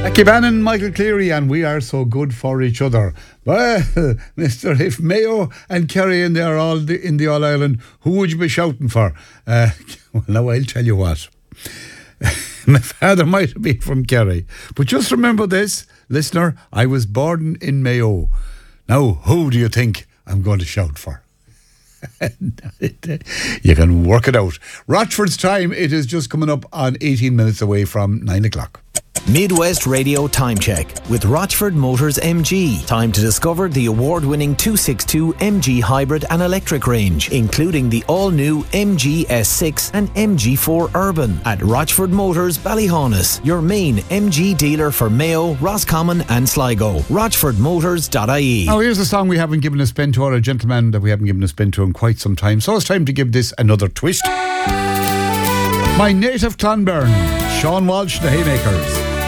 Jackie Bannon, Michael Cleary, and we are so good for each other. Well, Mister, if Mayo and Kerry in there in the All Ireland, who would you be shouting for? Well, now I'll tell you what. My father might have been from Kerry, but just remember this, listener, I was born in Mayo. Now, who do you think I'm going to shout for? You can work it out. Rochford's time, it is just coming up on 18 minutes away from 9 o'clock. Midwest Radio Time Check with Rochford Motors MG. Time to discover the award-winning 262 MG hybrid and electric range, including the all-new MG S6 and MG4 Urban at Rochford Motors Ballyhaunis, your main MG dealer for Mayo, Roscommon and Sligo. RochfordMotors.ie. Now here's a song we haven't given a spin to, or a gentleman that we haven't given a spin to in quite some time, so it's time to give this another twist. My Native Clonberne, Sean Walsh, the Haymakers.